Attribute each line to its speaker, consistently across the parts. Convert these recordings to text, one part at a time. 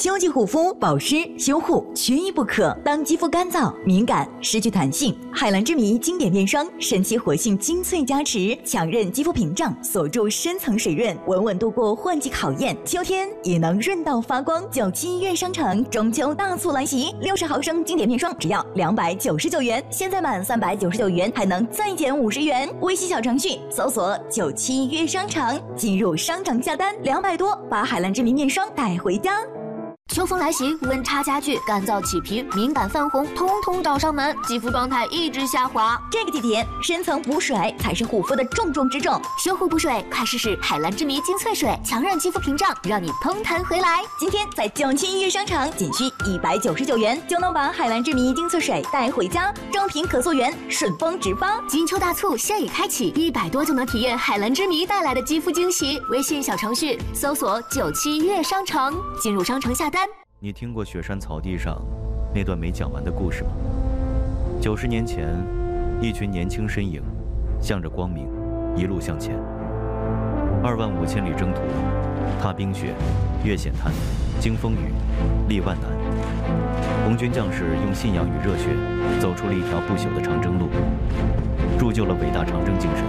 Speaker 1: 秋季护肤、保湿、修护缺一不可。当肌肤干燥、敏感、失去弹性，海蓝之谜经典面霜神奇活性精粹加持，强韧肌肤屏障，锁住深层水润，稳稳度过换季考验。秋天也能润到发光。97月商城中秋大促来袭，60毫升经典面霜只要299元，现在满399元还能再减50元。微信小程序搜索97月商城，进入商城下单200多，把海蓝之谜面霜带回家。
Speaker 2: 秋风来袭，温差加剧，干燥起皮、敏感泛红，通通找上门，肌肤状态一直下滑。
Speaker 1: 这个季节，深层补水才是护肤的重中之重。
Speaker 2: 修护补水，快试试海蓝之谜精粹水，强韧肌肤屏障，让你嘭弹回来。
Speaker 1: 今天在97月商场，仅需199元就能把海蓝之谜精粹水带回家，正品可溯源，顺丰直发。
Speaker 2: 金秋大促现已开启，100多就能体验海蓝之谜带来的肌肤惊喜。微信小程序搜索97月商城，进入商城下单。
Speaker 3: 你听过雪山草地上那段没讲完的故事吗？90年前，一群年轻身影向着光明一路向前，25000里征途，踏冰雪，越险滩，经风雨，历万难。红军将士用信仰与热血走出了一条不朽的长征路，铸就了伟大长征精神。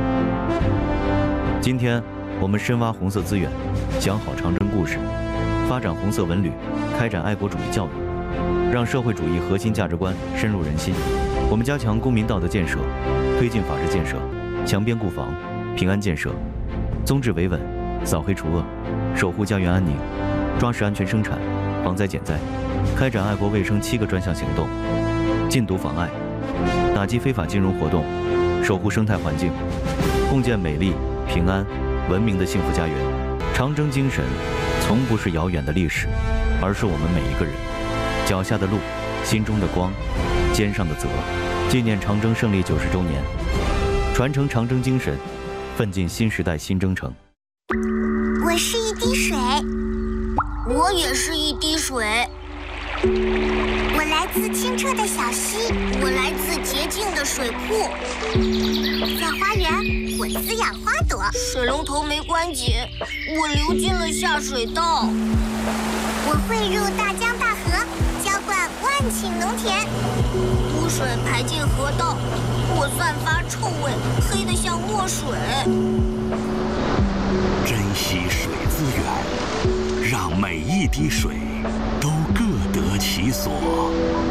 Speaker 3: 今天我们深挖红色资源，讲好长征故事，发展红色文旅，开展爱国主义教育，让社会主义核心价值观深入人心。我们加强公民道德建设，推进法治建设，强边固防，平安建设，综治维稳，扫黑除恶，守护家园安宁，抓实安全生产，防灾减灾，开展爱国卫生7个专项行动，禁毒妨碍，打击非法金融活动，守护生态环境，共建美丽、平安、文明的幸福家园。长征精神从不是遥远的历史，而是我们每一个人脚下的路，心中的光，肩上的责。纪念长征胜利90周年，传承长征精神，奋进新时代新征程。
Speaker 4: 我是一滴水，
Speaker 5: 我也是一滴水。
Speaker 4: 我来自清澈的小溪，
Speaker 5: 我来自洁净的水库。
Speaker 4: 在花园，我滋养花朵。
Speaker 5: 水龙头没关紧，我流进了下水道。
Speaker 4: 我汇入大江大河，浇灌万顷农田。
Speaker 5: 污水排进河道，我散发臭味，黑得像墨水。
Speaker 6: 珍惜水资源，让每一滴水都各得其所。